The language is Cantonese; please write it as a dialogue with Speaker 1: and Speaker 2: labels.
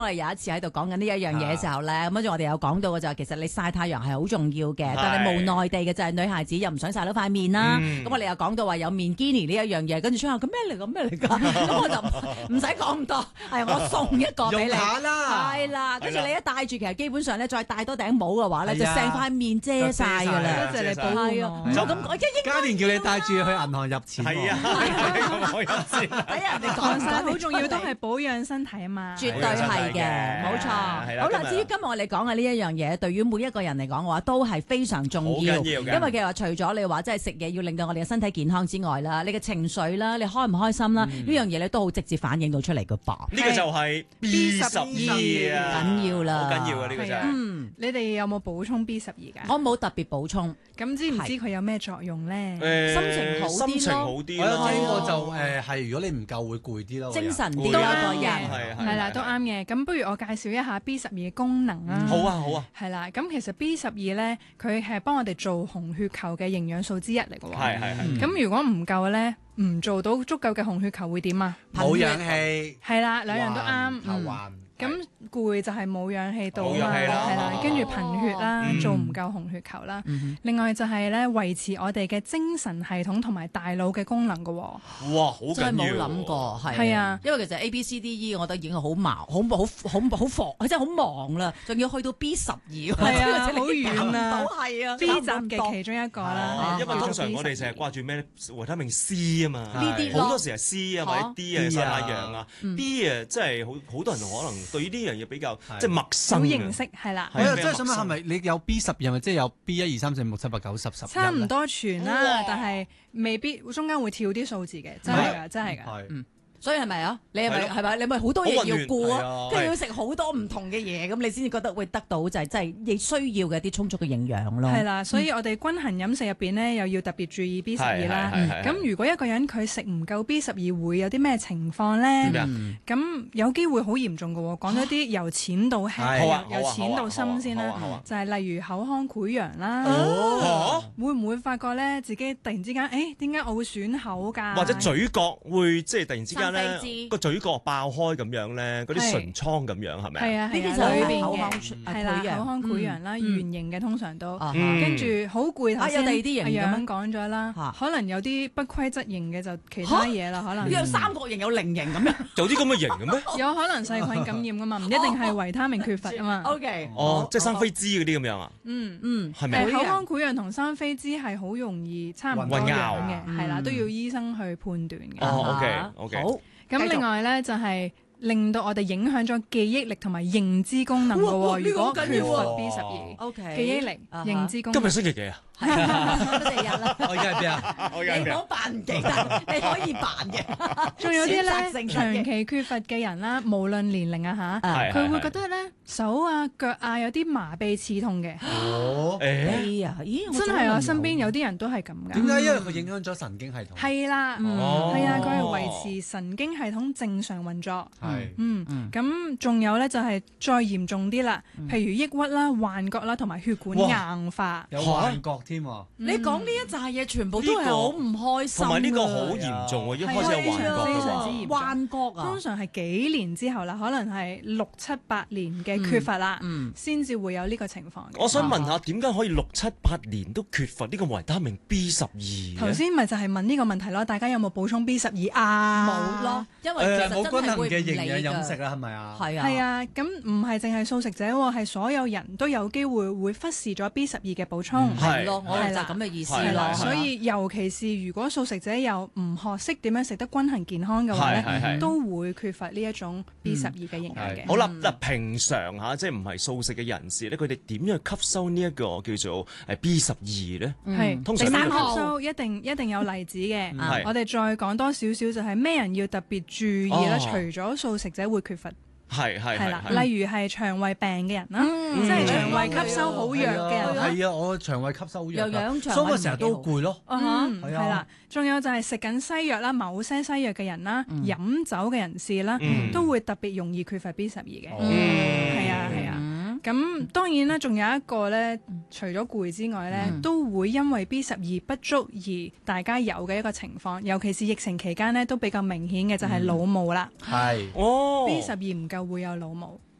Speaker 1: 我哋有一次喺度講緊呢一樣嘢嘅時候咧，咁跟住我哋有講到嘅就係其實你曬太陽係好重要嘅，但係無奈地嘅就係女孩子又唔想曬到塊面啦。咁我哋又講到話有面基尼呢一樣嘢，跟住窗口咁咩嚟㗎咩嚟㗎？咁我就唔使講咁多，係我送一個俾你。係啦，跟住你一戴住，其實基本上咧再戴多頂帽嘅話咧，就成塊面遮曬㗎啦。
Speaker 2: 多謝你保護我。
Speaker 1: 就咁講，
Speaker 3: 嘉年叫你帶住去銀行入錢。
Speaker 4: 係啊，我入錢。
Speaker 1: 睇人哋
Speaker 2: 防曬好重要，都係保養身體啊嘛。
Speaker 1: 絕對係嘅，冇錯。好啦，至於今日我哋講嘅呢一樣嘢，對於每一個人嚟講嘅話，都係非常重要。
Speaker 4: 好緊要嘅。
Speaker 1: 因為其實除咗你話即係食嘢要令到我哋嘅身體健康之外啦，你嘅情緒啦，你開唔開心啦，呢樣嘢咧都好直接反映到出嚟嘅噃。
Speaker 4: 呢個就係 B12啊，
Speaker 1: 緊要啦，
Speaker 4: 好緊要啊！呢個真係。
Speaker 2: 你哋有冇補充 B12㗎？
Speaker 1: 我冇特別補充。
Speaker 2: 咁知唔知佢有咩作用咧？
Speaker 1: 心情好啲咯。
Speaker 4: 心情好啲
Speaker 3: 我有聽過
Speaker 4: 咯。
Speaker 3: 就係如果你唔夠會攰啲咯，
Speaker 1: 精神啲
Speaker 4: 攰
Speaker 1: 咯，
Speaker 4: 啊
Speaker 1: 個人。
Speaker 2: 係啦，都啱嘅。咁不如我介紹一下 B12嘅功能啦。
Speaker 4: 好啊，好啊。
Speaker 2: 係啦，咁其實 B12咧，佢係幫我哋做紅血球嘅營養素之一嚟嘅喎。
Speaker 4: 係。
Speaker 2: 咁如果唔夠咧，唔做到足夠嘅紅血球會點啊？
Speaker 3: 冇氧氣。
Speaker 2: 係啦，兩樣都啱。
Speaker 3: 頭暈。
Speaker 2: 咁攰就係冇氧氣到啦，
Speaker 4: 冇氧氣啦
Speaker 2: 係啦，跟住貧血啦，做唔夠紅血球啦。另外就係咧維持我哋嘅精神系統同埋大腦嘅功能嘅喎。
Speaker 4: 哇，好緊要。
Speaker 1: 真係冇諗過，
Speaker 2: 係啊，
Speaker 1: 因為其實 ABCDE 我覺得已經係好忙，好忙，真係好忙啦，仲要去到 B12，
Speaker 2: 係啊，好遠啊，
Speaker 1: 係啊
Speaker 2: ，B 集嘅其中一個啦。
Speaker 4: 因為通常我哋成日掛住咩維他命 C 啊嘛，
Speaker 1: 呢啲
Speaker 4: 好多時係 C 啊或者 D 啊曬太陽啊，B 啊真係好多人可能對呢啲樣嘢比較即係陌生，
Speaker 2: 好認識係啦。
Speaker 3: 我又真係想問係咪你有 B12係咪即係有 B1、2、3、4、5、6、7、8、9、10、11？
Speaker 2: 差唔多全啦，但係未必中間會跳啲數字嘅，真係㗎，真係㗎。
Speaker 1: 所以係咪啊？你係咪？你咪好多嘢要顧啊，跟住要食好多唔同嘅嘢，咁你先至覺得會得到就係真係你需要嘅啲充足嘅營養咯。
Speaker 2: 係啦，所以我哋均衡飲食入邊呢，又要特別注意 B12啦。咁如果一個人佢食唔夠 B12，會有啲咩情況呢？咁有機會好嚴重嘅喎。講咗啲由淺到輕，由淺到深先啦。就係例如口腔潰瘍啦。會唔會發覺咧自己突然之間，點解我會損口㗎？
Speaker 4: 或者嘴角會即係突然之間咧個嘴角爆開咁樣咧，嗰啲唇瘡咁樣係咪啊？
Speaker 2: 係啊，
Speaker 1: 呢啲就係口腔
Speaker 2: 係啦，口腔潰瘍啦，圓形嘅通常都，跟住好攰。頭先
Speaker 1: 有第二啲型咁樣
Speaker 2: 講咗啦，可能有啲不規則型嘅就其他嘢啦，可能
Speaker 1: 有三角形有菱形咁樣，
Speaker 4: 有啲咁嘅型嘅咩？
Speaker 2: 有可能細菌感染噶嘛，唔一定係維他命缺乏啊嘛。
Speaker 1: OK，
Speaker 4: 即係生飛枝嗰啲咁樣啊？係咪？
Speaker 2: 口腔潰瘍同生飛枝係好容易差唔多樣嘅，係啦，都要醫生去判斷嘅。
Speaker 4: OK，
Speaker 1: 好。
Speaker 2: 咁另外咧就係令到我哋影響咗記憶力同埋認知功能嘅喎。如果缺乏 B12，記憶力、認知功能。
Speaker 4: 今日星期幾啊？
Speaker 1: 係第日啦。
Speaker 3: 我而家喺邊啊？
Speaker 1: 你唔好扮唔記得，你可以扮嘅。
Speaker 2: 仲有啲咧長期缺乏嘅人啦，無論年齡啊嚇，佢會覺得咧手啊腳啊有啲麻痹刺痛嘅。真係我身邊有啲人都係咁㗎。
Speaker 3: 點解？因為佢影響咗神經系統。
Speaker 2: 係啦，係啊，佢係維持神經系統正常運作。咁仲有咧就係再嚴重啲啦，譬如抑鬱啦、幻覺啦，同埋血管硬化。
Speaker 3: 有幻覺添喎！
Speaker 1: 你講呢一紮嘢，全部都係好唔開心。
Speaker 4: 同埋呢個好嚴重喎，一開始有幻覺，
Speaker 2: 非常之嚴重。
Speaker 1: 幻覺啊，
Speaker 2: 通常係幾年之後啦，可能係6、7、8年嘅缺乏啦，先至會有呢個情況。
Speaker 4: 我想問下，點解可以6、7、8年都缺乏呢個維他命 B12？
Speaker 2: 頭先咪就係問呢個問題咯，大家有冇補充 B12啊？
Speaker 1: 冇咯，因為其實
Speaker 3: 冇均衡嘅營養
Speaker 1: 養
Speaker 3: 飲食啦，係咪啊？
Speaker 2: 係啊，咁唔係淨係素食者喎，係所有人都有機會忽視咗 B12嘅補充。
Speaker 1: 係咯，我係就咁嘅意思咯。
Speaker 2: 所以尤其是如果素食者又唔學識點樣食得均衡健康嘅話咧，都會缺乏呢一種 B12嘅營養嘅。
Speaker 4: 好啦，嗱，平常嚇即係唔係素食嘅人士咧，佢哋點樣吸收呢一個叫做B12咧？
Speaker 2: 係
Speaker 4: 通常
Speaker 2: 吸收一定有例子嘅。我哋再講多少少就係咩人要特別注意啦。除咗素食者會缺乏。係啦，例如係腸胃病嘅人啦，即係腸胃吸收好弱嘅人啦。
Speaker 3: 係啊，我腸胃吸收好弱，
Speaker 1: 所
Speaker 3: 以我成日都攰咯。
Speaker 2: 係啦，仲有就係食緊西藥啦，某些西藥嘅人啦，飲酒嘅人士啦，都會特別容易缺乏 B12嘅。係啊。咁當然啦，仲有一個咧，除咗攰之外咧，都會因為 B12不足而大家有嘅一個情況，尤其是疫情期間咧，都比較明顯嘅就係腦霧啦。
Speaker 3: 係
Speaker 2: B12唔夠會有腦霧。